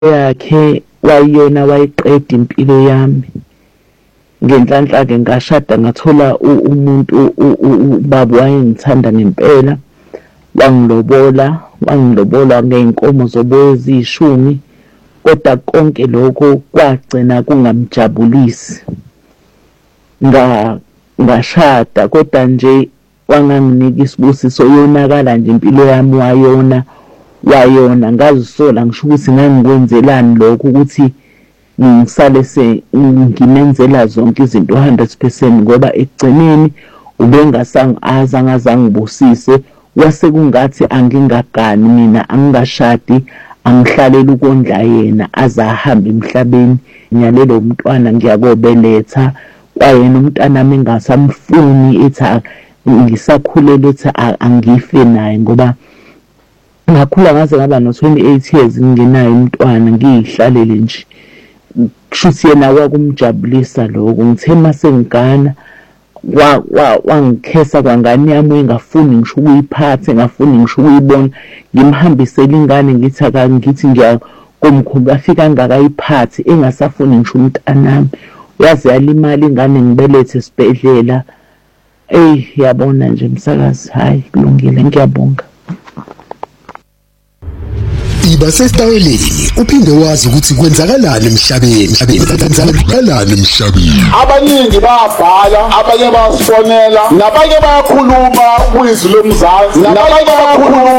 yakhe wayiyona wayiqeda impilo yami. Ngenhlanhla-ke ngashada ngathola umuntu ubaba wayengithanda ngempela, wangilobola ngey'nkomo zoboya eziyishumi, kodwa konke lokho kwagcina kungamjabulisi. Ngashada kodwa nje wanganginika isibusiso, yonakala nje impilo yami wayona ngazisola ngisho ukuthi ngangikwenzelani lokho ukuthi ngisale ngimenzela zonke izinto 100% ngoba ekugcineni azange ngibusise. Wase kungathi angingagani mina, angingashadi, angihlalele ukondla yena aze ahambe emhlabeni. Nyalelo umntwana ngiyakobeletha kwayena umntwana nami engasamfuni, ethi ngisakhulelwe, ethi angife naye ngoba ngakhula ngaze ngaba no-28 years ngingenayo umntwana, ngiyihlalele nje. Kushuthi yena wakumjabulisa lokho. Ngithe mase ngigana wangikhesa kwangane yami, engafuni ngisho ukuyiphatha, engafuni ngisho ukuyibona. Ngimhambisele ingane ngithi ngithi ngiya komkhulu, afika angakayiphathi, engasafuni ngisho umntanami. Yaze yalimala ingane ngibelethe esibhedlela. Yabona nje msakazi, hayi kulungile, ngiyabonga. Iba sesitayeleni uphinde wazi ukuthi kwenzakalani emhlabeni. Abaningi bayabhala, abanye bayasifonela, nabanye bayakhuluma kwizwi lomzansi, nabanye bayakhuluma